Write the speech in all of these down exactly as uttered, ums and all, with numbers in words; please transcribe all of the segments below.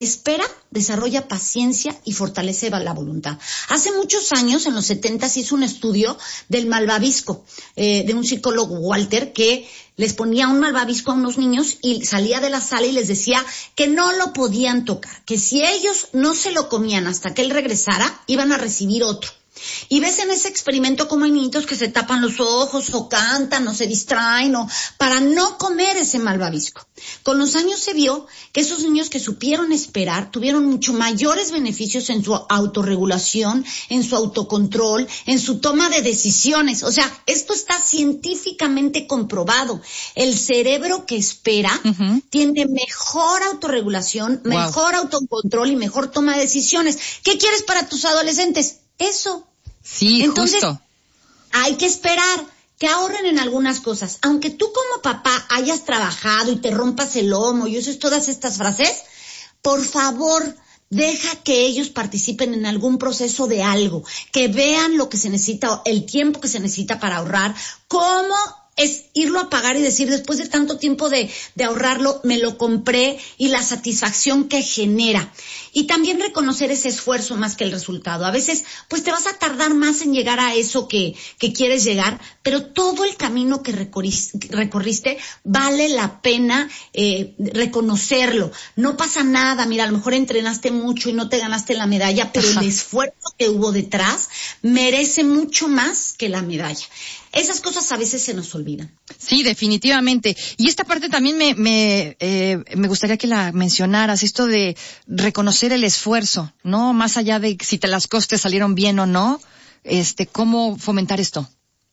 espera desarrolla paciencia y fortalece la voluntad. Hace muchos años, en los setenta, se hizo un estudio del malvavisco, eh, de un psicólogo, Walter, que les ponía un malvavisco a unos niños y salía de la sala y les decía que no lo podían tocar, que si ellos no se lo comían hasta que él regresara, iban a recibir otro. Y ves en ese experimento como hay niñitos que se tapan los ojos o cantan o se distraen o para no comer ese malvavisco. Con los años se vio que esos niños que supieron esperar tuvieron mucho mayores beneficios en su autorregulación, en su autocontrol, en su toma de decisiones. O sea, esto está científicamente comprobado. El cerebro que espera uh-huh. tiene mejor autorregulación, mejor wow. autocontrol y mejor toma de decisiones. ¿Qué quieres para tus adolescentes? Eso. Sí, entonces, justo. Hay que esperar que ahorren en algunas cosas. Aunque tú como papá hayas trabajado y te rompas el lomo y uses todas estas frases, por favor, deja que ellos participen en algún proceso de algo, que vean lo que se necesita, el tiempo que se necesita para ahorrar, cómo es irlo a pagar y decir, después de tanto tiempo de, de ahorrarlo, me lo compré y la satisfacción que genera. Y también reconocer ese esfuerzo más que el resultado. A veces, pues te vas a tardar más en llegar a eso que, que quieres llegar, pero todo el camino que recorriste, recorriste vale la pena eh, reconocerlo. No pasa nada, mira, a lo mejor entrenaste mucho y no te ganaste la medalla, pero Ajá. el esfuerzo que hubo detrás merece mucho más que la medalla. Esas cosas a veces se nos olvidan. Sí, definitivamente. Y esta parte también me me eh, me gustaría que la mencionaras, esto de reconocer el esfuerzo, ¿no? Más allá de si te las costes salieron bien o no, este, ¿cómo fomentar esto?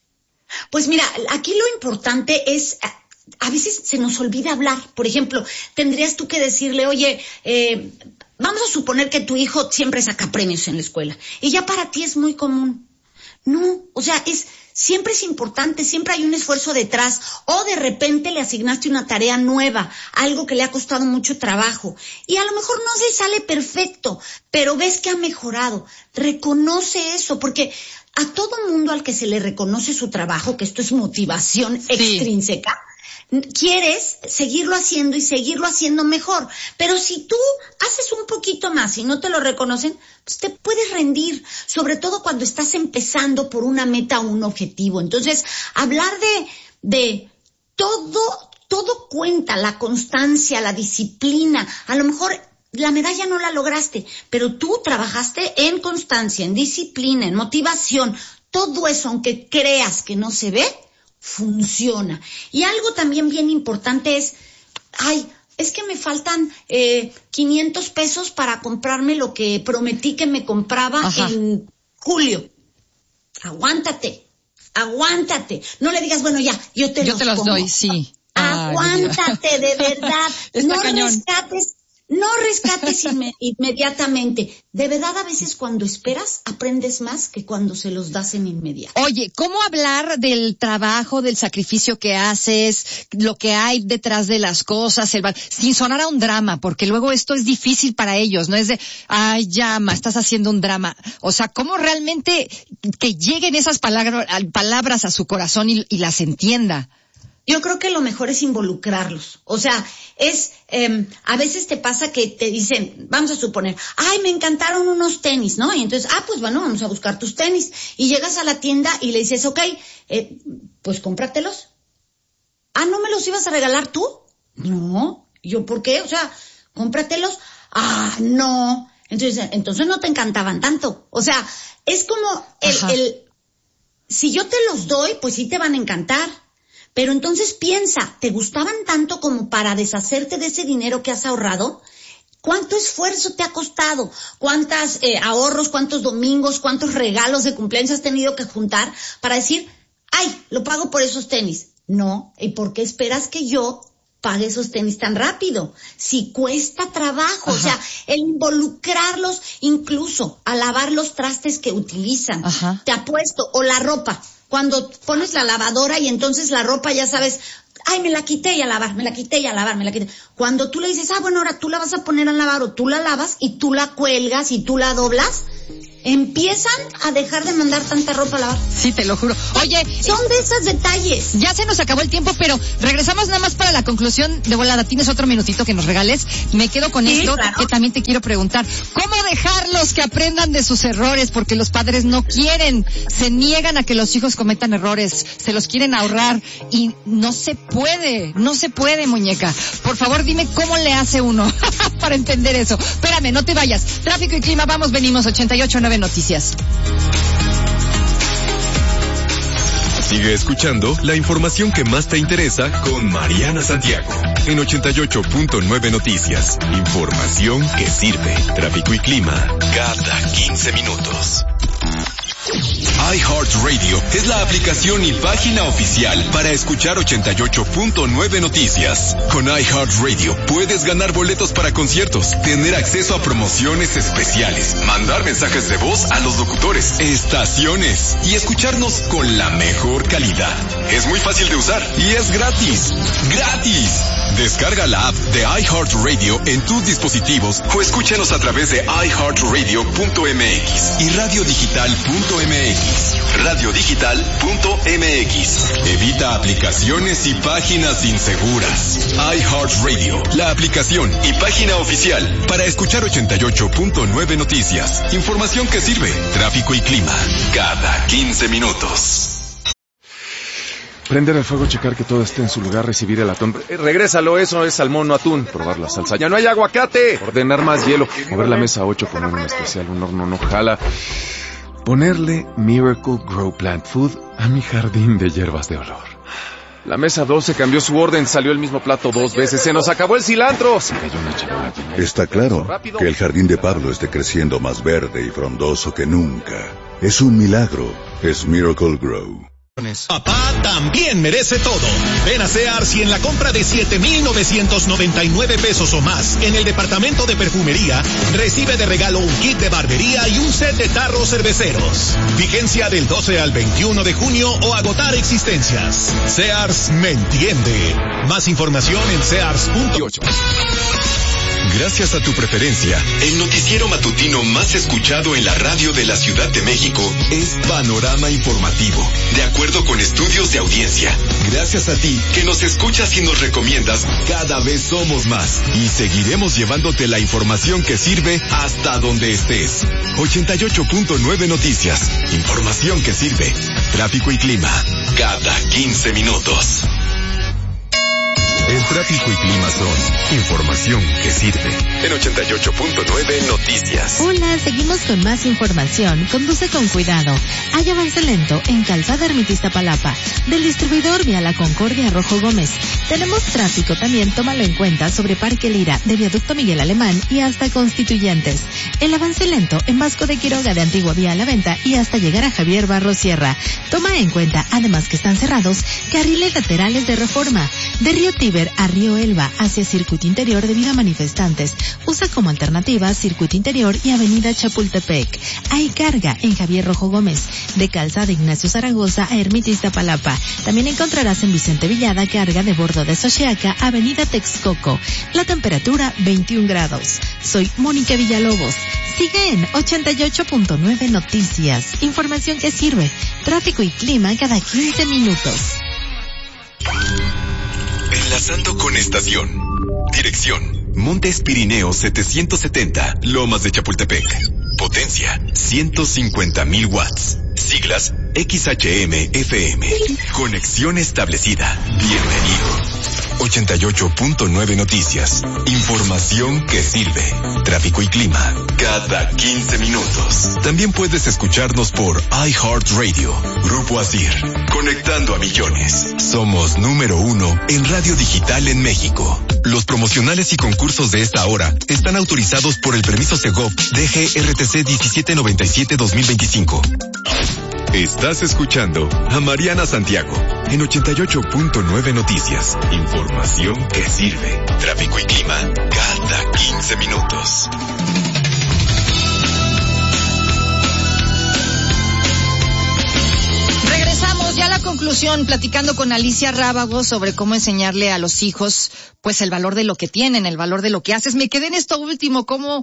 Pues mira, aquí lo importante es, a veces se nos olvida hablar. Por ejemplo, tendrías tú que decirle, oye, eh, vamos a suponer que tu hijo siempre saca premios en la escuela y ya para ti es muy común. No, o sea, es... Siempre es importante, siempre hay un esfuerzo detrás, o de repente le asignaste una tarea nueva, algo que le ha costado mucho trabajo, y a lo mejor no se sale perfecto, pero ves que ha mejorado. Reconoce eso, porque a todo mundo al que se le reconoce su trabajo, que esto es motivación sí. extrínseca, quieres seguirlo haciendo y seguirlo haciendo mejor. Pero si tú haces un poquito más y no te lo reconocen, pues te puedes rendir, sobre todo cuando estás empezando por una meta o un objetivo. Entonces, hablar de, de todo, todo cuenta, la constancia, la disciplina. A lo mejor la medalla no la lograste, pero tú trabajaste en constancia, en disciplina, en motivación. Todo eso, aunque creas que no se ve, funciona. Y algo también bien importante es, ay, es que me faltan eh, quinientos pesos para comprarme lo que prometí que me compraba Ajá. en julio. Aguántate, aguántate. No le digas, bueno, ya, yo te yo los te los pongo. doy, sí. Aguántate, Ay, de verdad. No cañón. rescates, no rescates inme- inmediatamente. De verdad, a veces cuando esperas, aprendes más que cuando se los das en inmediato. Oye, ¿cómo hablar del trabajo, del sacrificio que haces, lo que hay detrás de las cosas, el, sin sonar a un drama? Porque luego esto es difícil para ellos, no es de, ay, llama, estás haciendo un drama. O sea, ¿cómo realmente que lleguen esas palabras, palabras a su corazón y, y las entienda? Yo creo que lo mejor es involucrarlos. O sea, es, eh, a veces te pasa que te dicen, vamos a suponer, ay, me encantaron unos tenis, ¿no? Y entonces, ah, pues bueno, vamos a buscar tus tenis. Y llegas a la tienda y le dices, ok, eh, pues cómpratelos. Ah, ¿no me los ibas a regalar tú? No. ¿Yo por qué? O sea, cómpratelos. Ah, no. Entonces, entonces no te encantaban tanto. O sea, es como el, el, si yo te los doy, pues sí te van a encantar. Pero entonces piensa, ¿te gustaban tanto como para deshacerte de ese dinero que has ahorrado? ¿Cuánto esfuerzo te ha costado? ¿Cuántos eh, ahorros, cuántos domingos, cuántos regalos de cumpleaños has tenido que juntar para decir, ay, lo pago por esos tenis? No, ¿y por qué esperas que yo pague esos tenis tan rápido? Si cuesta trabajo, Ajá. o sea, el involucrarlos incluso a lavar los trastes que utilizan. Ajá. Te apuesto, o la ropa. Cuando pones la lavadora y entonces la ropa ya sabes, ay, me la quité y a lavar, me la quité y a lavar, me la quité. Cuando tú le dices, ah, bueno, ahora tú la vas a poner a lavar o tú la lavas y tú la cuelgas y tú la doblas, empiezan a dejar de mandar tanta ropa a lavar. Sí, te lo juro. Oye, son de esos detalles. Ya se nos acabó el tiempo, pero regresamos nada más para la conclusión de volada. ¿Tienes otro minutito que nos regales? Me quedo con Sí, esto, claro. que también te quiero preguntar. ¿Cómo dejarlos que aprendan de sus errores? Porque los padres no quieren, se niegan a que los hijos cometan errores, se los quieren ahorrar y no se puede, no se puede, muñeca. Por favor, dime cómo le hace uno para entender eso. Espérame, no te vayas. Tráfico y clima, vamos, venimos, ochenta y ocho punto nueve Noticias. Sigue escuchando la información que más te interesa con Mariana Santiago en ochenta y ocho punto nueve Noticias. Información que sirve. Tráfico y clima cada quince minutos. iHeartRadio es la aplicación y página oficial para escuchar ochenta y ocho punto nueve Noticias. Con iHeartRadio puedes ganar boletos para conciertos, tener acceso a promociones especiales, mandar mensajes de voz a los locutores, estaciones y escucharnos con la mejor calidad. Es muy fácil de usar y es gratis. ¡Gratis! Descarga la app de iHeartRadio en tus dispositivos o escúchanos a través de i heart radio punto m x y radio digital punto m x. radio digital punto m x. Evita aplicaciones y páginas inseguras. iHeartRadio, la aplicación y página oficial para escuchar ochenta y ocho punto nueve Noticias. Información que sirve. Tráfico y clima cada quince minutos. Prender el fuego, checar que todo esté en su lugar, recibir el atún. Eh, regrésalo, eso es salmón, no atún. Probar la salsa. ¡Ya no hay aguacate! Ordenar más hielo. Mover la mesa ocho, poner un especial, un horno no jala. Ponerle Miracle Grow Plant Food a mi jardín de hierbas de olor. La mesa doce cambió su orden, salió el mismo plato dos veces. ¡Se nos acabó el cilantro! Se cayó una charola. Está claro que el jardín de Pablo esté creciendo más verde y frondoso que nunca. Es un milagro. Es Miracle Grow. Papá también merece todo. Ven a Sears y en la compra de siete mil novecientos noventa y nueve pesos o más en el departamento de perfumería, recibe de regalo un kit de barbería y un set de tarros cerveceros. Vigencia del doce al veintiuno de junio o agotar existencias. Sears me entiende. Más información en sears punto ocho. Gracias a tu preferencia, el noticiero matutino más escuchado en la radio de la Ciudad de México es Panorama Informativo, de acuerdo con estudios de audiencia. Gracias a ti, que nos escuchas y nos recomiendas, cada vez somos más y seguiremos llevándote la información que sirve hasta donde estés. ochenta y ocho punto nueve Noticias, información que sirve. Tráfico y clima, cada quince minutos. El tráfico y clima son información que sirve. En ochenta y ocho punto nueve Noticias. Hola, seguimos con más información. Conduce con cuidado. Hay avance lento en Calzada Ermita Iztapalapa, del distribuidor Vía La Concordia Rojo Gómez. Tenemos tráfico también, tómalo en cuenta, sobre Parque Lira, de Viaducto Miguel Alemán y hasta Constituyentes. El avance lento en Vasco de Quiroga de Antigua Vía La Venta y hasta llegar a Javier Barros Sierra. Toma en cuenta, además que están cerrados, carriles laterales de Reforma. De Río Tíber a Río Elba hacia Circuito Interior debido a manifestantes. Usa como alternativa Circuito Interior y Avenida Chapultepec. Hay carga en Javier Rojo Gómez. De Calzada Ignacio Zaragoza a Ermita Iztapalapa. También encontrarás en Vicente Villada carga de Bordo de Xochiaca, Avenida Texcoco. La temperatura veintiún grados. Soy Mónica Villalobos. Sigue en ochenta y ocho punto nueve Noticias. Información que sirve. Tráfico y clima cada quince minutos. Enlazando con estación. Dirección: Montes Pirineos setecientos setenta, Lomas de Chapultepec. Potencia: ciento cincuenta mil watts. Siglas: X H M F M. Conexión establecida. Bienvenido. ochenta y ocho punto nueve Noticias. Información que sirve. Tráfico y clima cada quince minutos. También puedes escucharnos por iHeartRadio. Grupo Asir. Conectando a millones. Somos número uno en radio digital en México. Los promocionales y concursos de esta hora están autorizados por el permiso Segov D G R T C diecisiete noventa y siete dos mil veinticinco. Estás escuchando a Mariana Santiago en ochenta y ocho punto nueve Noticias. Información que sirve. Tráfico y clima cada quince minutos. Regresamos ya a la conclusión, platicando con Alicia Rábago sobre cómo enseñarle a los hijos, pues, el valor de lo que tienen, el valor de lo que haces. Me quedé en esto último, cómo,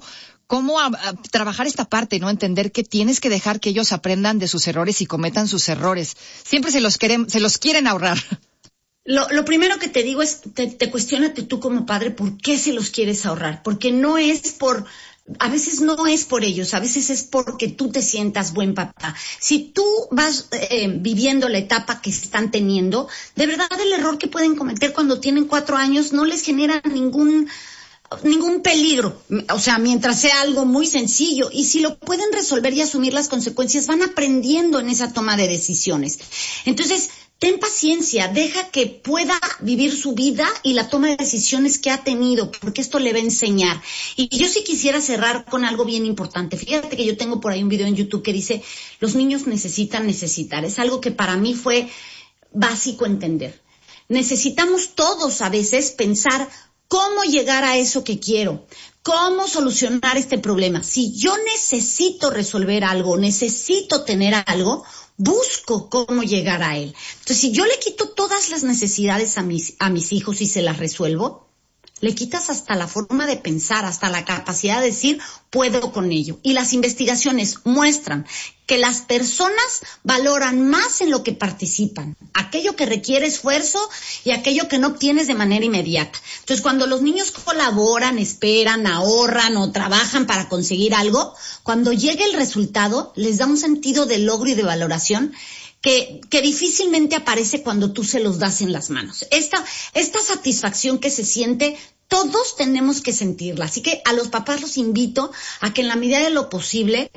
cómo a, a, trabajar esta parte, ¿no? Entender que tienes que dejar que ellos aprendan de sus errores y cometan sus errores. Siempre se los quieren, se los quieren ahorrar. Lo, lo primero que te digo es, te, te cuestiónate tú como padre, ¿por qué se los quieres ahorrar? Porque no es por, a veces no es por ellos, a veces es porque tú te sientas buen papá. Si tú vas eh, viviendo la etapa que están teniendo, de verdad el error que pueden cometer cuando tienen cuatro años no les genera ningún, ningún peligro. O sea, mientras sea algo muy sencillo. Y si lo pueden resolver y asumir las consecuencias, van aprendiendo en esa toma de decisiones. Entonces, ten paciencia, deja que pueda vivir su vida y la toma de decisiones que ha tenido, porque esto le va a enseñar. Y yo sí quisiera cerrar con algo bien importante. Fíjate que yo tengo por ahí un video en YouTube que dice, los niños necesitan necesitar. Es algo que para mí fue básico entender. Necesitamos todos a veces pensar cómo llegar a eso que quiero, cómo solucionar este problema. Si yo necesito resolver algo, necesito tener algo, busco cómo llegar a él. Entonces, si yo le quito todas las necesidades a mis, a mis hijos y se las resuelvo, le quitas hasta la forma de pensar, hasta la capacidad de decir, puedo con ello. Y las investigaciones muestran que las personas valoran más en lo que participan, aquello que requiere esfuerzo y aquello que no obtienes de manera inmediata. Entonces, cuando los niños colaboran, esperan, ahorran o trabajan para conseguir algo, cuando llegue el resultado, les da un sentido de logro y de valoración que, que difícilmente aparece cuando tú se los das en las manos. Esta, esta satisfacción que se siente, todos tenemos que sentirla. Así que a los papás los invito a que en la medida de lo posible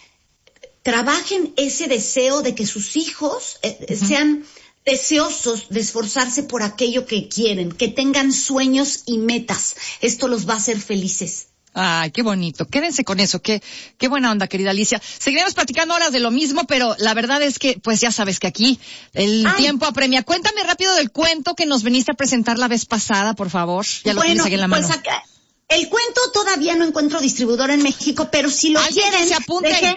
trabajen ese deseo de que sus hijos eh, uh-huh. sean deseosos de esforzarse por aquello que quieren, que tengan sueños y metas. Esto los va a hacer felices. Ay, qué bonito. Quédense con eso. Qué, qué buena onda, querida Alicia. Seguiremos platicando horas de lo mismo, pero la verdad es que, pues ya sabes que aquí el Ay. tiempo apremia. Cuéntame rápido del cuento que nos viniste a presentar la vez pasada, por favor. Ya lo bueno, tienes aquí en la mano. Pues acá, el cuento todavía no encuentro distribuidor en México, pero si lo Alguien quieren, se apunten. Dejé,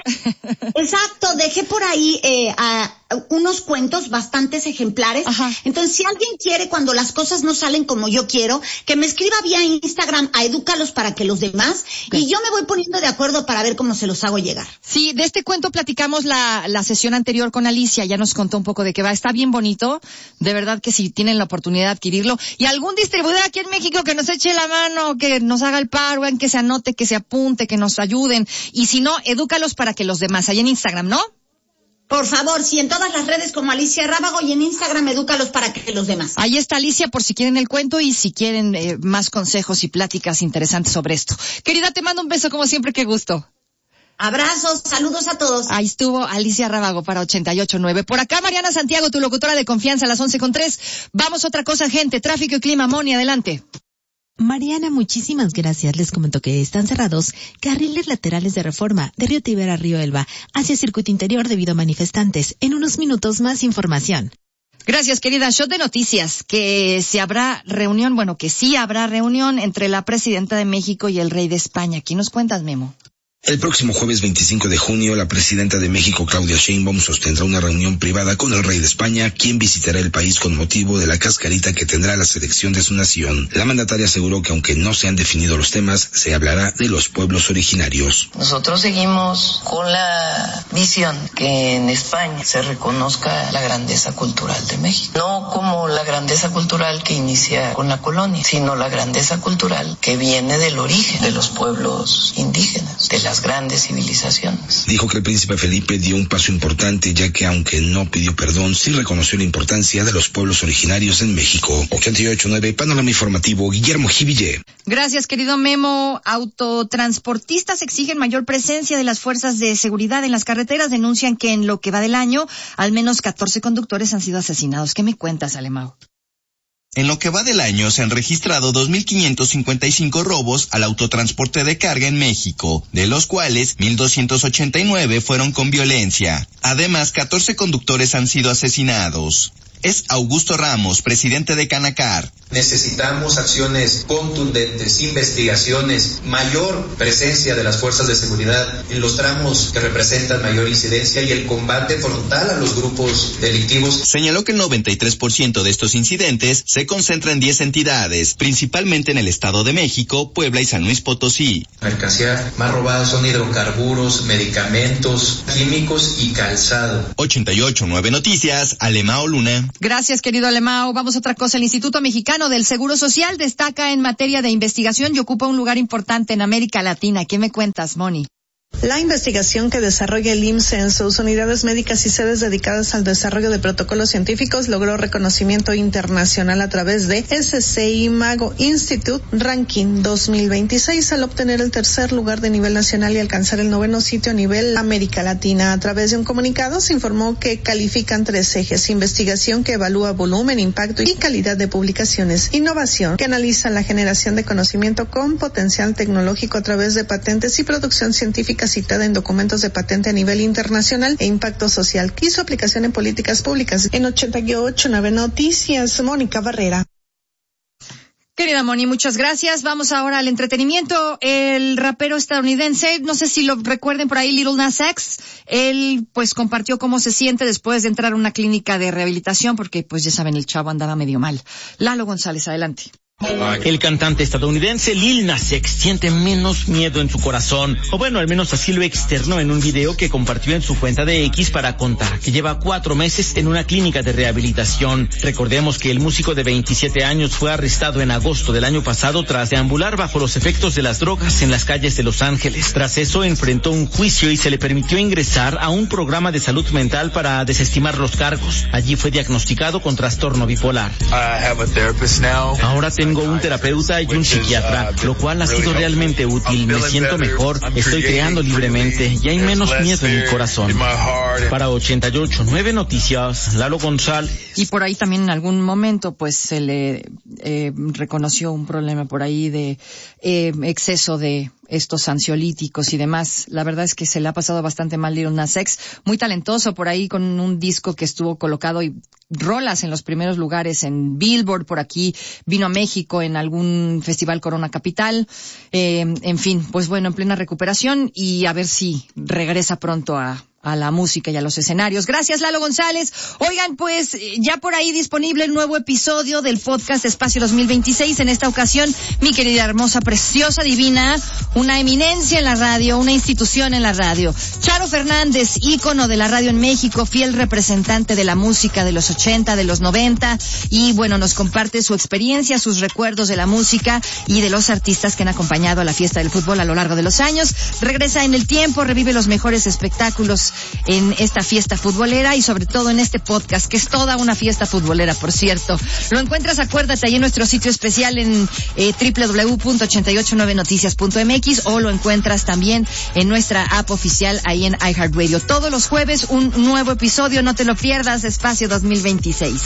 exacto, dejé por ahí eh, a, unos cuentos, bastantes ejemplares. Ajá. Entonces, si alguien quiere, cuando las cosas no salen como yo quiero, que me escriba vía Instagram a Edúcalos para que los demás, okay. y yo me voy poniendo de acuerdo para ver cómo se los hago llegar. Sí, de este cuento platicamos la, la sesión anterior con Alicia, ya nos contó un poco de qué va. Está bien bonito, de verdad que si tienen la oportunidad de adquirirlo. Y algún distribuidor aquí en México que nos eche la mano, que nos haga el paro, en que se anote, que se apunte, que nos ayuden. Y si no, Edúcalos para que los demás, ahí en Instagram, ¿no? Por favor, sí, en todas las redes como Alicia Rábago y en Instagram Edúcalos para que los demás. Ahí está Alicia por si quieren el cuento y si quieren eh, más consejos y pláticas interesantes sobre esto. Querida, te mando un beso como siempre, qué gusto. Abrazos, saludos a todos. Ahí estuvo Alicia Rábago para ochenta y ocho punto nueve. Por acá Mariana Santiago, tu locutora de confianza a las once con tres. Vamos a otra cosa, gente. Tráfico y clima. Moni, adelante. Mariana, muchísimas gracias. Les comento que están cerrados carriles laterales de Reforma de Río Tibera a Río Elba hacia Circuito Interior debido a manifestantes. En unos minutos más información. Gracias, querida. Shot de noticias, que se habrá reunión, bueno, que sí habrá reunión entre la presidenta de México y el rey de España. ¿Qué nos cuentas, Memo? El próximo jueves veinticinco de junio, la presidenta de México, Claudia Sheinbaum, sostendrá una reunión privada con el rey de España, quien visitará el país con motivo de la cascarita que tendrá la selección de su nación. La mandataria aseguró que aunque no se han definido los temas, se hablará de los pueblos originarios. Nosotros seguimos con la visión que en España se reconozca la grandeza cultural de México. No como la grandeza cultural que inicia con la colonia, sino la grandeza cultural que viene del origen de los pueblos indígenas, de la grandes civilizaciones. Dijo que el príncipe Felipe dio un paso importante, ya que aunque no pidió perdón, sí reconoció la importancia de los pueblos originarios en México. ochenta y ocho punto nueve, Panorama Informativo, Guillermo Jiville. Gracias, querido Memo. Autotransportistas exigen mayor presencia de las fuerzas de seguridad en las carreteras. Denuncian que en lo que va del año, al menos catorce conductores han sido asesinados. ¿Qué me cuentas, Alemão? En lo que va del año se han registrado dos mil quinientos cincuenta y cinco robos al autotransporte de carga en México, de los cuales mil doscientos ochenta y nueve fueron con violencia. Además, catorce conductores han sido asesinados. Es Augusto Ramos, presidente de Canacar. Necesitamos acciones contundentes, investigaciones, mayor presencia de las fuerzas de seguridad en los tramos que representan mayor incidencia y el combate frontal a los grupos delictivos. Señaló que el noventa y tres por ciento de estos incidentes se concentra en diez entidades, principalmente en el Estado de México, Puebla y San Luis Potosí. La mercancía más robada son hidrocarburos, medicamentos, químicos y calzado. ochenta y ocho punto nueve Noticias, Alemao Luna. Gracias, querido Alemao. Vamos a otra cosa. El Instituto Mexicano del Seguro Social destaca en materia de investigación y ocupa un lugar importante en América Latina. ¿Qué me cuentas, Moni? La investigación que desarrolla el I M S S en sus unidades médicas y sedes dedicadas al desarrollo de protocolos científicos logró reconocimiento internacional a través de S C Imago Institute Ranking dos mil veintiséis al obtener el tercer lugar de nivel nacional y alcanzar el noveno sitio a nivel América Latina. A través de un comunicado se informó que califican tres ejes: investigación que evalúa volumen, impacto y calidad de publicaciones; innovación que analiza la generación de conocimiento con potencial tecnológico a través de patentes y producción científica citada en documentos de patente a nivel internacional; e impacto social y su aplicación en políticas públicas. En ochenta y ocho punto nueve Noticias, Mónica Barrera. Querida Moni, muchas gracias. Vamos ahora al entretenimiento. El rapero estadounidense, no sé si lo recuerden por ahí, Lil Nas X, él pues compartió cómo se siente después de entrar a una clínica de rehabilitación porque pues ya saben, el chavo andaba medio mal. Lalo González, adelante. El cantante estadounidense Lil Nas X siente menos miedo en su corazón, o bueno, al menos así lo externó en un video que compartió en su cuenta de X para contar que lleva cuatro meses en una clínica de rehabilitación. Recordemos que el músico de veintisiete años fue arrestado en agosto del año pasado tras deambular bajo los efectos de las drogas en las calles de Los Ángeles. Tras eso enfrentó un juicio y se le permitió ingresar a un programa de salud mental para desestimar los cargos. Allí fue diagnosticado con trastorno bipolar. Ahora tengo un terapeuta y un psiquiatra, lo cual ha sido realmente útil. Me siento mejor, estoy creando libremente y hay menos miedo en mi corazón. Para ochenta y ocho punto nueve Noticias, Lalo González. Y por ahí también en algún momento pues se le eh, reconoció un problema por ahí de eh, exceso de estos ansiolíticos y demás. La verdad es que se le ha pasado bastante mal Lil Nas X, muy talentoso por ahí con un disco que estuvo colocado y rolas en los primeros lugares en Billboard. Por aquí vino a México en algún festival Corona Capital. Eh, en fin, pues bueno, en plena recuperación y a ver si regresa pronto a a la música y a los escenarios. Gracias, Lalo González. Oigan, pues, ya por ahí disponible el nuevo episodio del podcast Espacio dos mil veintiséis. En esta ocasión, mi querida, hermosa, preciosa, divina, una eminencia en la radio, una institución en la radio. Charo Fernández, ícono de la radio en México, fiel representante de la música de los ochenta, de los noventa, y bueno, nos comparte su experiencia, sus recuerdos de la música y de los artistas que han acompañado a la fiesta del fútbol a lo largo de los años. Regresa en el tiempo, revive los mejores espectáculos en esta fiesta futbolera y sobre todo en este podcast, que es toda una fiesta futbolera, por cierto. Lo encuentras, acuérdate, ahí en nuestro sitio especial en eh, doble u doble u doble u punto ochenta y ocho nueve noticias punto m x, o lo encuentras también en nuestra app oficial ahí en iHeartRadio. Todos los jueves un nuevo episodio, no te lo pierdas, Espacio dos mil veintiséis.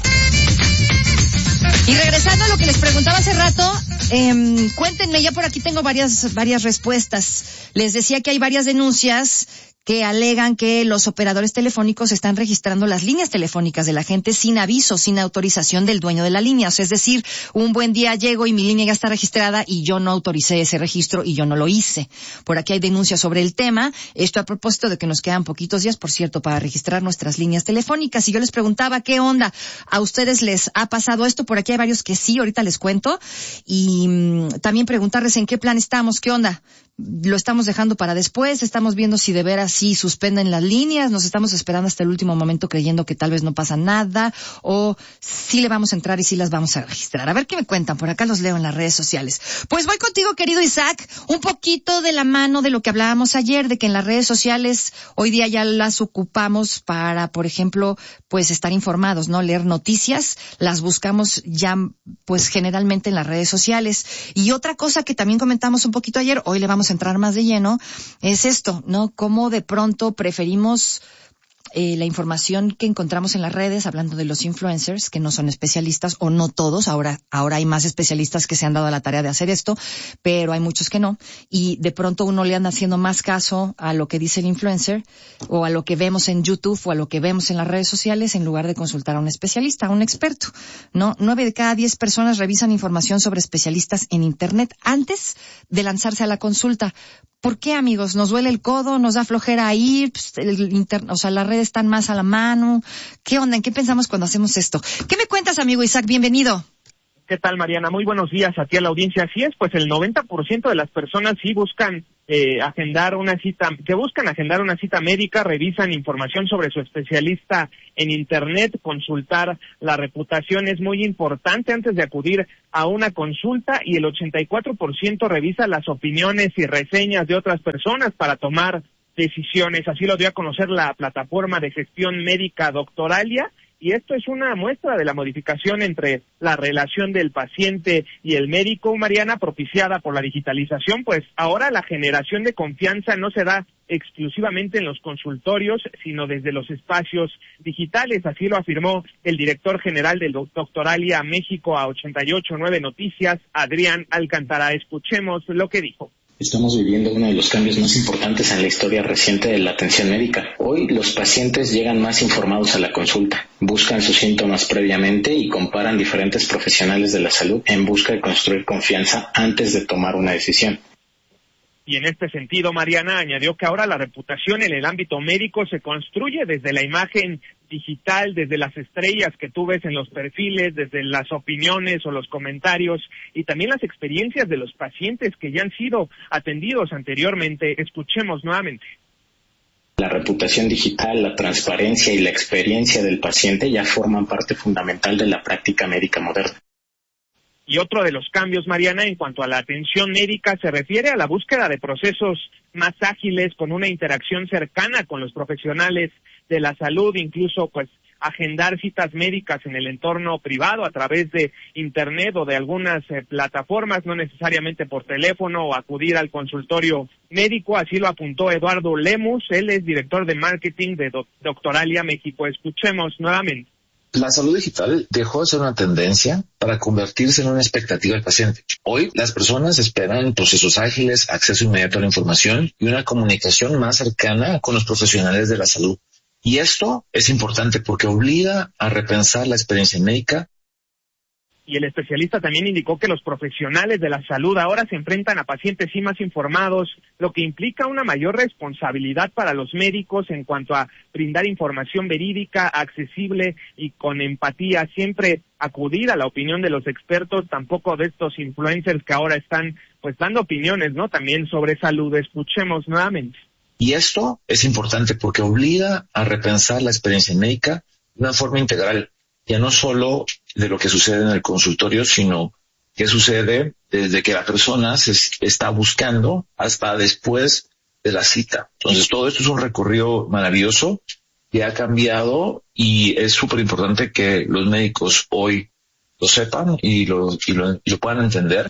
Y regresando a lo que les preguntaba hace rato, eh, cuéntenme, ya por aquí tengo varias, varias respuestas. Les decía que hay varias denuncias que alegan que los operadores telefónicos están registrando las líneas telefónicas de la gente sin aviso, sin autorización del dueño de la línea. O sea, es decir, un buen día llego y mi línea ya está registrada y yo no autoricé ese registro y yo no lo hice. Por aquí hay denuncias sobre el tema. Esto a propósito de que nos quedan poquitos días, por cierto, para registrar nuestras líneas telefónicas. Y yo les preguntaba, ¿qué onda? ¿A ustedes les ha pasado esto? Por aquí hay varios que sí, ahorita les cuento. Y mmm, también preguntarles en qué plan estamos, ¿qué onda? Lo estamos dejando para después, estamos viendo si de veras sí suspenden las líneas, nos estamos esperando hasta el último momento creyendo que tal vez no pasa nada, o sí le vamos a entrar y sí las vamos a registrar. A ver qué me cuentan, por acá los leo en las redes sociales. Pues voy contigo, querido Isaac, un poquito de la mano de lo que hablábamos ayer, de que en las redes sociales hoy día ya las ocupamos para, por ejemplo, pues estar informados, ¿no? Leer noticias, las buscamos ya pues generalmente en las redes sociales. Y otra cosa que también comentamos un poquito ayer, hoy le vamos a entrar más de lleno, es esto, ¿no? Cómo de pronto preferimos eh, la información que encontramos en las redes, hablando de los influencers, que no son especialistas, o no todos, ahora, ahora hay más especialistas que se han dado a la tarea de hacer esto, pero hay muchos que no, y de pronto uno le anda haciendo más caso a lo que dice el influencer, o a lo que vemos en YouTube, o a lo que vemos en las redes sociales, en lugar de consultar a un especialista, a un experto, ¿no? Nueve de cada diez personas revisan información sobre especialistas en Internet antes de lanzarse a la consulta. ¿Por qué, amigos? ¿Nos duele el codo? ¿Nos da flojera ir? El inter... O sea, las redes están más a la mano. ¿Qué onda? ¿En qué pensamos cuando hacemos esto? ¿Qué me cuentas, amigo Isaac? Bienvenido. ¿Qué tal, Mariana? Muy buenos días a ti, a la audiencia. Así es, pues el noventa por ciento de las personas sí buscan eh, agendar una cita, que buscan agendar una cita médica, revisan información sobre su especialista en Internet, consultar la reputación es muy importante antes de acudir a una consulta, y el ochenta y cuatro por ciento revisa las opiniones y reseñas de otras personas para tomar decisiones. Así lo dio a conocer la plataforma de gestión médica Doctoralia. Y esto es una muestra de la modificación entre la relación del paciente y el médico, Mariana, propiciada por la digitalización, pues ahora la generación de confianza no se da exclusivamente en los consultorios, sino desde los espacios digitales. Así lo afirmó el director general del Doctoralia México a ochenta y ocho punto nueve Noticias, Adrián Alcántara. Escuchemos lo que dijo. Estamos viviendo uno de los cambios más importantes en la historia reciente de la atención médica. Hoy los pacientes llegan más informados a la consulta, buscan sus síntomas previamente y comparan diferentes profesionales de la salud en busca de construir confianza antes de tomar una decisión. Y en este sentido, Mariana añadió que ahora la reputación en el ámbito médico se construye desde la imagen digital, desde las estrellas que tú ves en los perfiles, desde las opiniones o los comentarios, y también las experiencias de los pacientes que ya han sido atendidos anteriormente. Escuchemos nuevamente. La reputación digital, la transparencia y la experiencia del paciente ya forman parte fundamental de la práctica médica moderna. Y otro de los cambios, Mariana, en cuanto a la atención médica, se refiere a la búsqueda de procesos más ágiles, con una interacción cercana con los profesionales de la salud, incluso pues agendar citas médicas en el entorno privado a través de Internet o de algunas eh, plataformas, no necesariamente por teléfono, o acudir al consultorio médico. Así lo apuntó Eduardo Lemus, él es director de marketing de Do- Doctoralia México. Escuchemos nuevamente. La salud digital dejó de ser una tendencia para convertirse en una expectativa del paciente. Hoy las personas esperan procesos ágiles, acceso inmediato a la información y una comunicación más cercana con los profesionales de la salud. Y esto es importante porque obliga a repensar la experiencia médica. Y el especialista también indicó que los profesionales de la salud ahora se enfrentan a pacientes sí más informados, lo que implica una mayor responsabilidad para los médicos en cuanto a brindar información verídica, accesible y con empatía. Siempre acudir a la opinión de los expertos, tampoco de estos influencers que ahora están pues dando opiniones, ¿no? También sobre salud. Escuchemos nuevamente. Y esto es importante porque obliga a repensar la experiencia médica de una forma integral, ya no solo de lo que sucede en el consultorio, sino que sucede desde que la persona se está buscando hasta después de la cita. Entonces todo esto es un recorrido maravilloso que ha cambiado, y es súper importante que los médicos hoy lo sepan y lo, y lo, y lo puedan entender.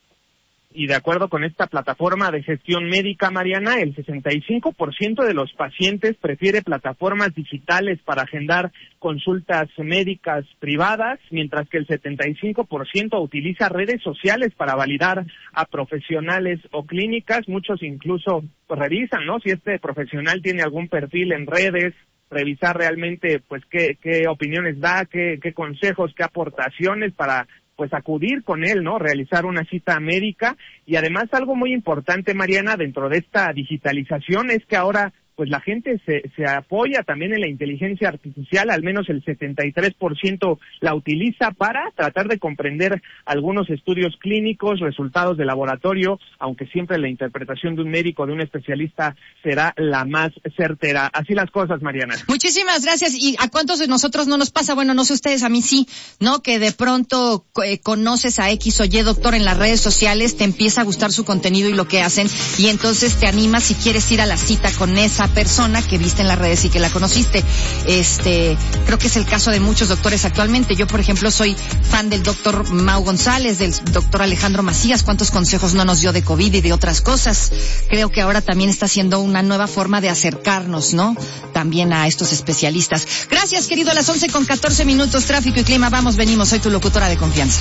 Y de acuerdo con esta plataforma de gestión médica, Mariana, el sesenta y cinco por ciento de los pacientes prefiere plataformas digitales para agendar consultas médicas privadas, mientras que el setenta y cinco por ciento utiliza redes sociales para validar a profesionales o clínicas. Muchos incluso pues, revisan, ¿no?, si este profesional tiene algún perfil en redes, revisar realmente pues qué, qué opiniones da, qué, qué consejos, qué aportaciones para pues acudir con él, ¿no?, realizar una cita médica. Y además algo muy importante, Mariana, dentro de esta digitalización es que ahora pues la gente se, se apoya también en la inteligencia artificial. Al menos el setenta y tres por ciento la utiliza para tratar de comprender algunos estudios clínicos, resultados de laboratorio, aunque siempre la interpretación de un médico, de un especialista, será la más certera. Así las cosas, Mariana. Muchísimas gracias. ¿Y a cuántos de nosotros no nos pasa? Bueno, no sé ustedes, a mí sí, ¿no? Que de pronto eh, conoces a X o Y doctor en las redes sociales, te empieza a gustar su contenido y lo que hacen, y entonces te animas si quieres ir a la cita con esa esa persona que viste en las redes y que la conociste. Este, creo que es el caso de muchos doctores actualmente. Yo, por ejemplo, soy fan del doctor Mau González, del doctor Alejandro Macías. ¿Cuántos consejos no nos dio de COVID y de otras cosas? Creo que ahora también está siendo una nueva forma de acercarnos, ¿no? También a estos especialistas. Gracias, querido. A las once con catorce minutos, tráfico y clima. Vamos, venimos. Soy tu locutora de confianza.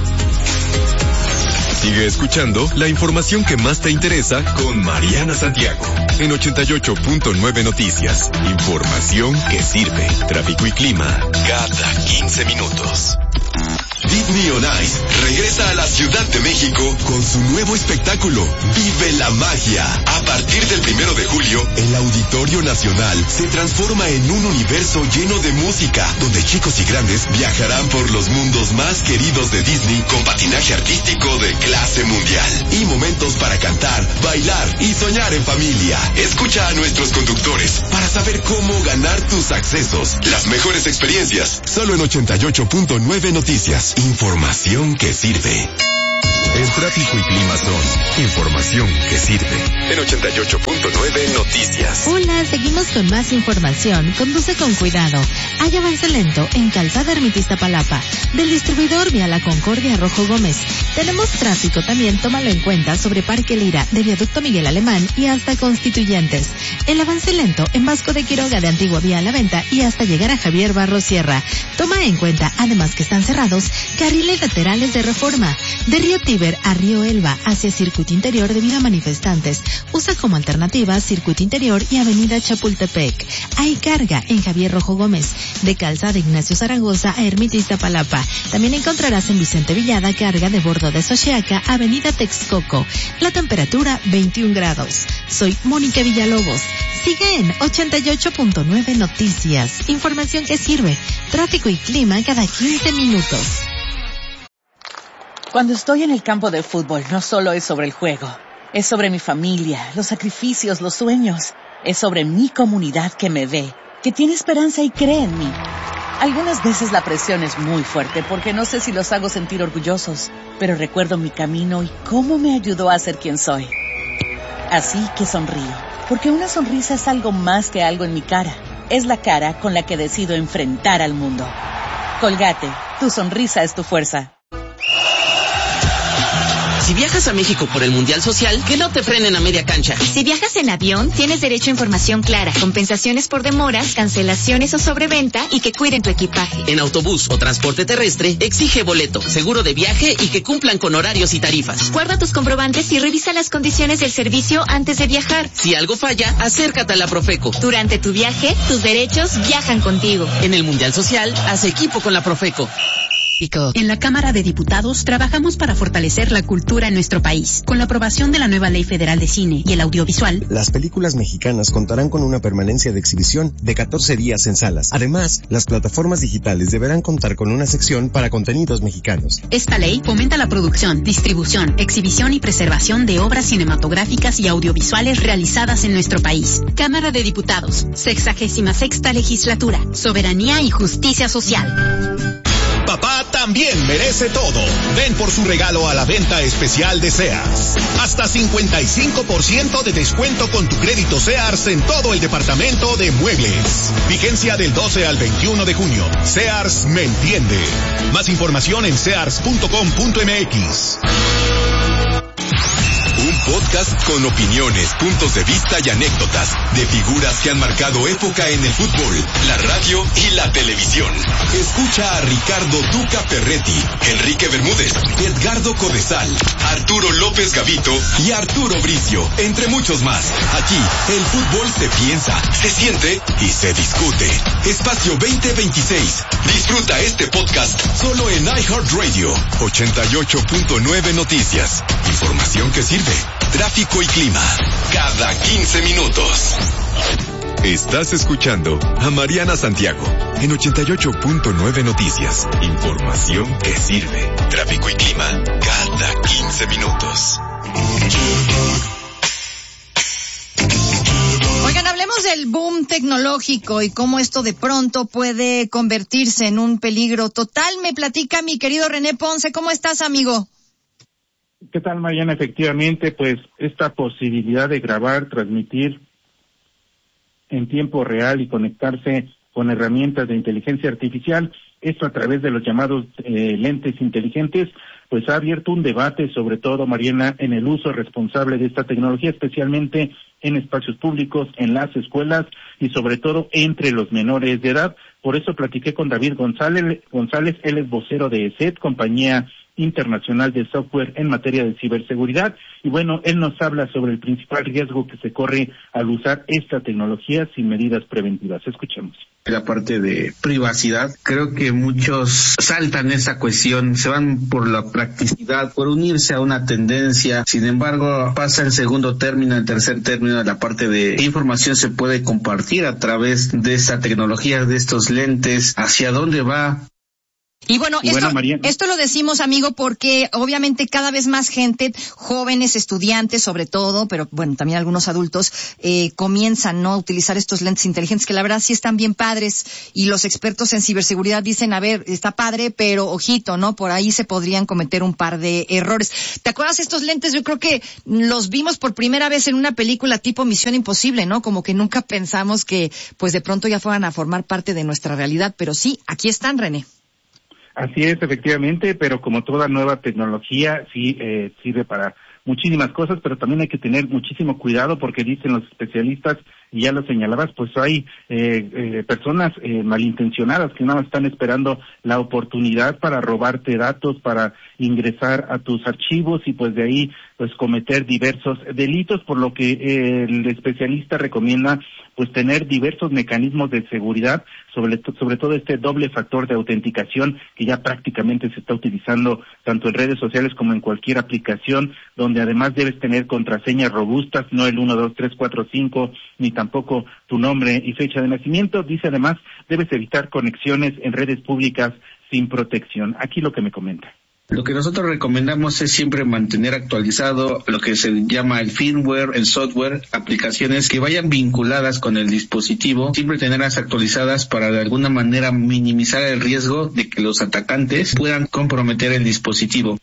Sigue escuchando la información que más te interesa con Mariana Santiago en ochenta y ocho punto nueve Noticias. Información que sirve. Tráfico y clima cada quince minutos. Disney on Ice regresa a la Ciudad de México con su nuevo espectáculo, Vive la Magia. A partir del primero de julio, el Auditorio Nacional se transforma en un universo lleno de música, donde chicos y grandes viajarán por los mundos más queridos de Disney con patinaje artístico de clase mundial y momentos para cantar, bailar y soñar en familia. Escucha a nuestros conductores para saber cómo ganar tus accesos. Las mejores experiencias, solo en ochenta y ocho punto nueve Noticias. Información que sirve. El tráfico y clima son información que sirve. En ochenta y ocho punto nueve Noticias. Hola, seguimos con más información. Conduce con cuidado. Hay avance lento en Calzada Ermita Iztapalapa. Del distribuidor vía La Concordia Rojo Gómez. Tenemos tráfico también, tómalo en cuenta, sobre Parque Lira, de Viaducto Miguel Alemán y hasta Constituyentes. El avance lento en Vasco de Quiroga de Antigua Vía La Venta y hasta llegar a Javier Barros Sierra. Toma en cuenta, además que están cerrados, carriles laterales de Reforma. De Río Tíber a Río Elba hacia Circuito Interior debido a manifestantes. Usa como alternativa Circuito Interior y Avenida Chapultepec. Hay carga en Javier Rojo Gómez. De Calzada Ignacio Zaragoza a Ermita Iztapalapa. También encontrarás en Vicente Villada carga de Bordo de Xochiaca, Avenida Texcoco. La temperatura veintiún grados. Soy Mónica Villalobos. Sigue en ochenta y ocho punto nueve Noticias. Información que sirve. Tráfico y clima cada quince minutos. Cuando estoy en el campo de fútbol, no solo es sobre el juego. Es sobre mi familia, los sacrificios, los sueños. Es sobre mi comunidad que me ve, que tiene esperanza y cree en mí. Algunas veces la presión es muy fuerte porque no sé si los hago sentir orgullosos, pero recuerdo mi camino y cómo me ayudó a ser quien soy. Así que sonrío, porque una sonrisa es algo más que algo en mi cara. Es la cara con la que decido enfrentar al mundo. Colgate, tu sonrisa es tu fuerza. Si viajas a México por el Mundial Social, que no te frenen a media cancha. Si viajas en avión, tienes derecho a información clara, compensaciones por demoras, cancelaciones o sobreventa y que cuiden tu equipaje. En autobús o transporte terrestre, exige boleto, seguro de viaje y que cumplan con horarios y tarifas. Guarda tus comprobantes y revisa las condiciones del servicio antes de viajar. Si algo falla, acércate a la Profeco. Durante tu viaje, tus derechos viajan contigo. En el Mundial Social, haz equipo con la Profeco. En la Cámara de Diputados trabajamos para fortalecer la cultura en nuestro país. Con la aprobación de la nueva Ley Federal de Cine y el Audiovisual, las películas mexicanas contarán con una permanencia de exhibición de catorce días en salas. Además, las plataformas digitales deberán contar con una sección para contenidos mexicanos. Esta ley fomenta la producción, distribución, exhibición y preservación de obras cinematográficas y audiovisuales realizadas en nuestro país. Cámara de Diputados, sexagésima sexta legislatura, soberanía y justicia social. Papá también merece todo. Ven por su regalo a la venta especial de Sears. Hasta cincuenta y cinco por ciento de descuento con tu crédito Sears en todo el departamento de muebles. Vigencia del doce al veintiuno de junio. Sears me entiende. Más información en sears punto com punto m x. Un podcast con opiniones, puntos de vista y anécdotas de figuras que han marcado época en el fútbol, la radio y la televisión. Escucha a Ricardo Duca Ferretti, Enrique Bermúdez, Edgardo Codesal, Arturo López Gavito y Arturo Bricio, entre muchos más. Aquí, el fútbol se piensa, se siente y se discute. Espacio veinte veintiséis. Disfruta este podcast solo en iHeartRadio. ochenta y ocho punto nueve Noticias. Información que sirve. Tráfico y clima. Cada quince minutos. Estás escuchando a Mariana Santiago en ochenta y ocho punto nueve Noticias. Información que sirve. Tráfico y clima. Cada quince minutos. Oigan, hablemos del boom tecnológico y cómo esto de pronto puede convertirse en un peligro total. Me platica mi querido René Ponce. ¿Cómo estás, amigo? ¿Qué tal, Mariana? Efectivamente, pues esta posibilidad de grabar, transmitir en tiempo real y conectarse con herramientas de inteligencia artificial, esto a través de los llamados eh, lentes inteligentes, pues ha abierto un debate, sobre todo, Mariana, en el uso responsable de esta tecnología, especialmente en espacios públicos, en las escuelas y sobre todo entre los menores de edad. Por eso platiqué con David González, González, él es vocero de E S E T, compañía internacional de software en materia de ciberseguridad, y bueno, él nos habla sobre el principal riesgo que se corre al usar esta tecnología sin medidas preventivas. Escuchemos. La parte de privacidad, creo que muchos saltan esa cuestión, se van por la practicidad, por unirse a una tendencia, sin embargo pasa el segundo término, el tercer término, la parte de qué información se puede compartir a través de esta tecnología, de estos lentes, hacia dónde va. Y bueno, y esto, bueno esto lo decimos, amigo, porque obviamente cada vez más gente, jóvenes, estudiantes sobre todo, pero bueno, también algunos adultos, eh, comienzan, ¿no?, a utilizar estos lentes inteligentes que la verdad sí están bien padres, y los expertos en ciberseguridad dicen, a ver, está padre, pero ojito, ¿no?, por ahí se podrían cometer un par de errores. ¿Te acuerdas estos lentes? Yo creo que los vimos por primera vez en una película tipo Misión Imposible, ¿no? Como que nunca pensamos que pues de pronto ya fueran a formar parte de nuestra realidad, pero sí, aquí están, René. Así es, efectivamente, pero como toda nueva tecnología, sí eh, sirve para muchísimas cosas, pero también hay que tener muchísimo cuidado porque dicen los especialistas, y ya lo señalabas, pues hay eh, eh, personas eh, malintencionadas que nada más están esperando la oportunidad para robarte datos, para ingresar a tus archivos y pues de ahí pues cometer diversos delitos, por lo que eh, el especialista recomienda pues tener diversos mecanismos de seguridad, sobre, to- sobre todo este doble factor de autenticación que ya prácticamente se está utilizando tanto en redes sociales como en cualquier aplicación, donde además debes tener contraseñas robustas, no el uno, dos, tres, cuatro, cinco, ni tampoco tu nombre y fecha de nacimiento. Dice además, debes evitar conexiones en redes públicas sin protección. Aquí lo que me comenta. Lo que nosotros recomendamos es siempre mantener actualizado lo que se llama el firmware, el software, aplicaciones que vayan vinculadas con el dispositivo, siempre tenerlas actualizadas para de alguna manera minimizar el riesgo de que los atacantes puedan comprometer el dispositivo.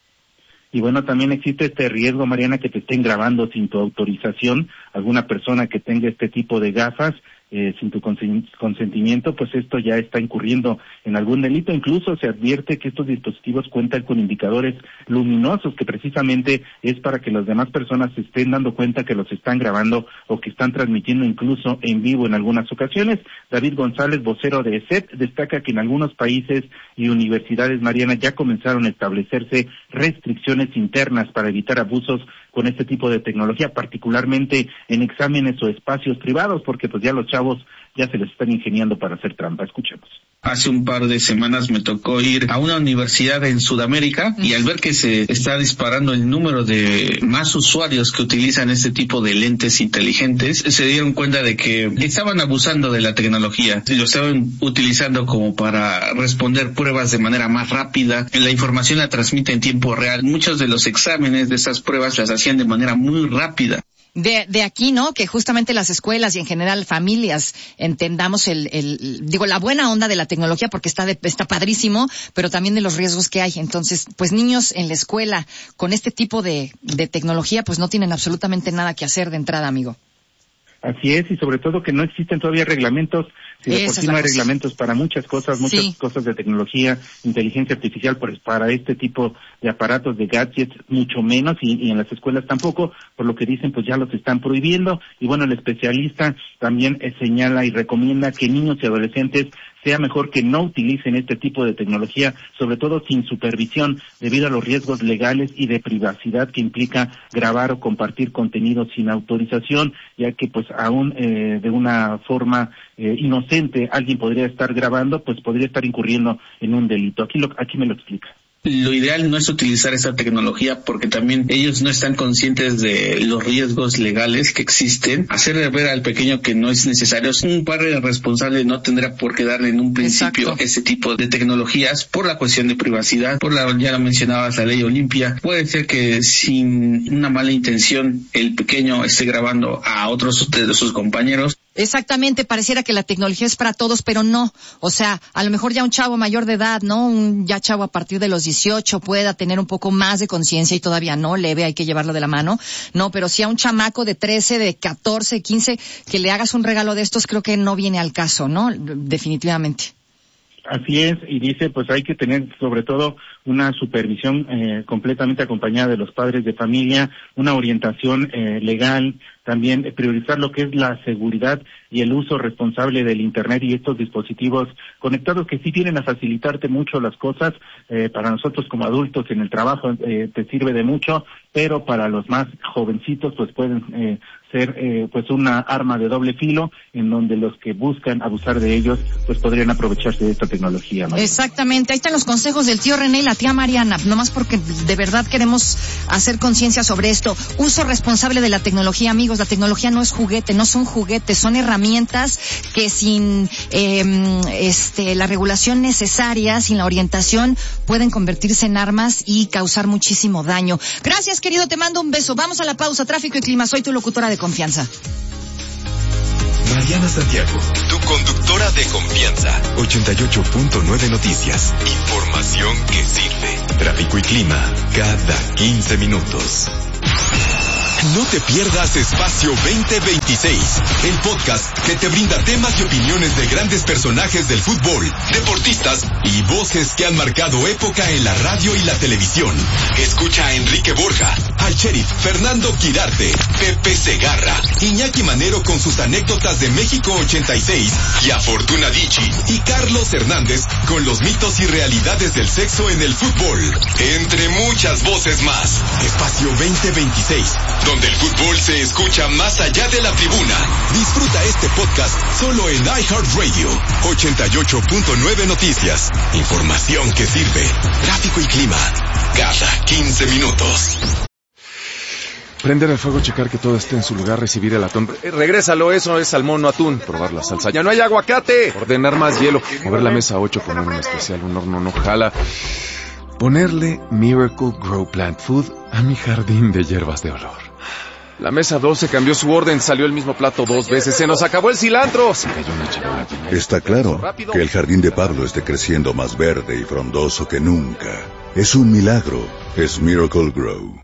Y bueno, también existe este riesgo, Mariana, que te estén grabando sin tu autorización, alguna persona que tenga este tipo de gafas, eh, sin tu consen- consentimiento, pues esto ya está incurriendo en algún delito. Incluso se advierte que estos dispositivos cuentan con indicadores luminosos, que precisamente es para que las demás personas se estén dando cuenta que los están grabando o que están transmitiendo incluso en vivo en algunas ocasiones. David González, vocero de E S E T, destaca que en algunos países y universidades, Mariana, ya comenzaron a establecerse restricciones internas para evitar abusos con este tipo de tecnología, particularmente en exámenes o espacios privados, porque pues ya los chavos ya se les están ingeniando para hacer trampa. Escuchemos. Hace un par de semanas me tocó ir a una universidad en Sudamérica y al ver que se está disparando el número de más usuarios que utilizan este tipo de lentes inteligentes, se dieron cuenta de que estaban abusando de la tecnología. Lo estaban utilizando como para responder pruebas de manera más rápida. La información la transmite en tiempo real. Muchos de los exámenes de esas pruebas las hacían de manera muy rápida. De, de aquí, ¿no? Que justamente las escuelas y en general familias entendamos el, el, digo, la buena onda de la tecnología porque está de, está padrísimo, pero también de los riesgos que hay. Entonces, pues niños en la escuela con este tipo de, de tecnología, pues no tienen absolutamente nada que hacer de entrada, amigo. Así es, y sobre todo que no existen todavía reglamentos, si de por sí no hay reglamentos para muchas cosas, muchas sí. cosas de tecnología, inteligencia artificial, pues para este tipo de aparatos, de gadgets, mucho menos, y, y en las escuelas tampoco, por lo que dicen, pues ya los están prohibiendo, y bueno, el especialista también eh, señala y recomienda que niños y adolescentes sea mejor que no utilicen este tipo de tecnología, sobre todo sin supervisión, debido a los riesgos legales y de privacidad que implica grabar o compartir contenido sin autorización, ya que pues aún eh, de una forma eh, inocente alguien podría estar grabando, pues podría estar incurriendo en un delito. Aquí lo, aquí me lo explica. Lo ideal no es utilizar esa tecnología porque también ellos no están conscientes de los riesgos legales que existen. Hacerle ver al pequeño que no es necesario. Un padre responsable no tendrá por qué darle en un principio Exacto. ese tipo de tecnologías por la cuestión de privacidad, por la, ya lo mencionabas, la ley Olimpia. Puede ser que sin una mala intención el pequeño esté grabando a otros de sus compañeros. Exactamente, pareciera que la tecnología es para todos, pero no. O sea, a lo mejor ya un chavo mayor de edad, ¿no? Un ya chavo a partir de los dieciocho pueda tener un poco más de conciencia y todavía no, leve, hay que llevarlo de la mano. No, pero si a un chamaco de trece, de catorce, quince, que le hagas un regalo de estos, creo que no viene al caso, ¿no? Definitivamente. Así es, y dice, pues hay que tener sobre todo una supervisión eh, completamente acompañada de los padres de familia, una orientación eh, legal, también eh, priorizar lo que es la seguridad y el uso responsable del Internet y estos dispositivos conectados que sí vienen a facilitarte mucho las cosas. Eh, para nosotros como adultos en el trabajo eh, te sirve de mucho, pero para los más jovencitos pues pueden eh, ser eh, pues una arma de doble filo en donde los que buscan abusar de ellos pues podrían aprovecharse de esta tecnología, ¿no? Exactamente, ahí están los consejos del tío René y la tía Mariana, nomás porque de verdad queremos hacer conciencia sobre esto. Uso responsable de la tecnología, amigos, la tecnología no es juguete, no son juguetes, son herramientas que sin eh, este la regulación necesaria, sin la orientación, pueden convertirse en armas y causar muchísimo daño. Gracias, querido, te mando un beso. Vamos a la pausa, tráfico y clima, soy tu locutora de confianza. Mariana Santiago, tu conductora de confianza. ochenta y ocho punto nueve Noticias. Información que sirve. Tráfico y clima cada quince minutos. No te pierdas Espacio veinte veintiséis, el podcast que te brinda temas y opiniones de grandes personajes del fútbol, deportistas y voces que han marcado época en la radio y la televisión. Escucha a Enrique Borja, al sheriff Fernando Quirarte, Pepe Segarra, Iñaki Manero con sus anécdotas de México ochenta y seis y a Fortuna Dicci y Carlos Hernández con los mitos y realidades del sexo en el fútbol. Entre muchas voces más. Espacio veinte veintiséis, donde el fútbol se escucha más allá de la tribuna. Disfruta este podcast solo en iHeartRadio. ochenta y ocho punto nueve Noticias. Información que sirve. Tráfico y clima cada quince minutos. Prender el fuego, checar que todo esté en su lugar, recibir el atún. Eh, regrésalo, eso es salmón, no atún. Probar la salsa. ¡Ya no hay aguacate! Ordenar más hielo. Mover la mesa ocho, poner un especial, un horno no jala. Ponerle Miracle Grow Plant Food a mi jardín de hierbas de olor. La mesa doce cambió su orden, salió el mismo plato dos veces, se nos acabó el cilantro. Se cayó una charola. Está claro que el jardín de Pablo esté creciendo más verde y frondoso que nunca. Es un milagro, es Miracle Grow.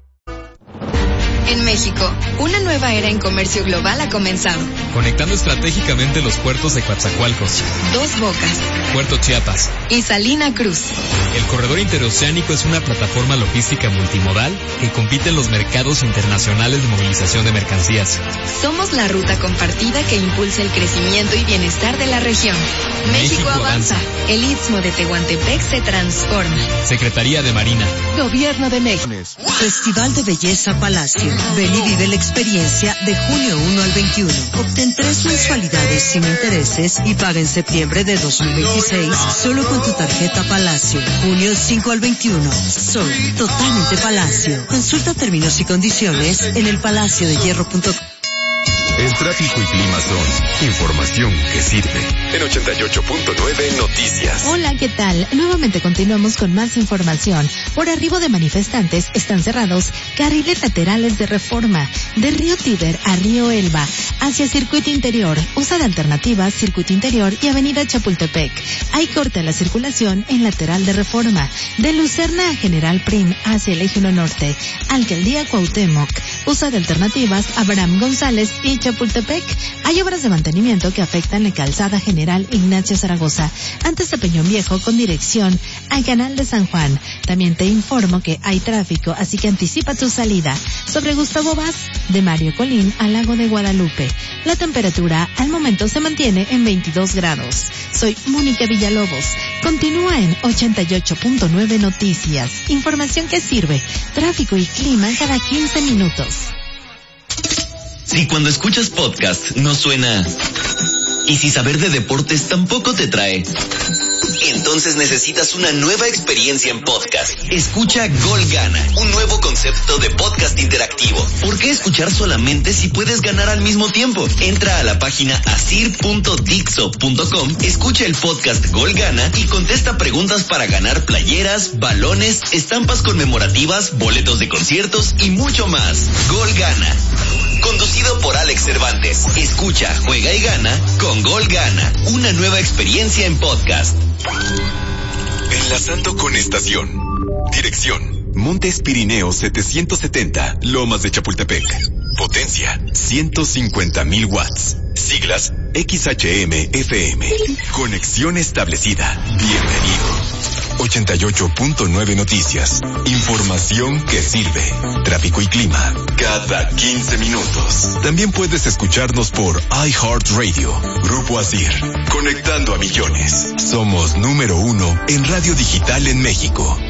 En México, una nueva era en comercio global ha comenzado. Conectando estratégicamente los puertos de Coatzacoalcos, Dos Bocas, Puerto Chiapas y Salina Cruz. El corredor interoceánico es una plataforma logística multimodal que compite en los mercados internacionales de movilización de mercancías. Somos la ruta compartida que impulsa el crecimiento y bienestar de la región. México, México avanza. avanza. El Istmo de Tehuantepec se transforma. Secretaría de Marina. Gobierno de México. Festival de Belleza Palacio. Ven y vive la experiencia de junio uno al veintiuno. Obtén tres mensualidades sin intereses y paga en septiembre de dos mil veintiséis solo con tu tarjeta Palacio. Junio cinco al veintiuno. Soy totalmente Palacio. Consulta términos y condiciones en el palacio de hierro punto com. El tráfico y clima son información que sirve. En ochenta y ocho punto nueve Noticias. Hola, ¿qué tal? Nuevamente continuamos con más información. Por arribo de manifestantes están cerrados carriles laterales de Reforma, de Río Tíber a Río Elba, hacia Circuito Interior, usa de alternativas Circuito Interior y Avenida Chapultepec. Hay corte a la circulación en lateral de Reforma, de Lucerna a General Prim hacia el Eje uno Norte, Alcaldía Cuauhtémoc, usa de alternativas Abraham González y Chapultepec. Hay obras de mantenimiento que afectan la calzada General Ignacio Zaragoza, antes de Peñón Viejo con dirección al Canal de San Juan. También te informo que hay tráfico, así que anticipa tu salida. Sobre Gustavo Vaz, de Mario Colín al Lago de Guadalupe. La temperatura al momento se mantiene en veintidós grados. Soy Mónica Villalobos. Continúa en ochenta y ocho punto nueve Noticias. Información que sirve. Tráfico y clima cada quince minutos. Si cuando escuchas podcast no suena y si saber de deportes tampoco te trae, entonces necesitas una nueva experiencia en podcast. Escucha Gol Gana, un nuevo concepto de podcast interactivo. ¿Por qué escuchar solamente si puedes ganar al mismo tiempo? Entra a la página asir punto dixo punto com, escucha el podcast Gol Gana y contesta preguntas para ganar playeras, balones, estampas conmemorativas, boletos de conciertos y mucho más. Gol Gana. conducido por Alex Cervantes. Escucha, juega y gana con Gol Gana, una nueva experiencia en podcast. Enlazando con estación. Dirección: Montes Pirineos setecientos setenta, Lomas de Chapultepec. Potencia: ciento cincuenta mil watts. Siglas: X H M F M. Conexión establecida. Bienvenido. ochenta y ocho punto nueve Noticias. Información que sirve. Tráfico y clima cada quince minutos. También puedes escucharnos por iHeartRadio. Grupo Asir. Conectando a millones. Somos número uno en radio digital en México.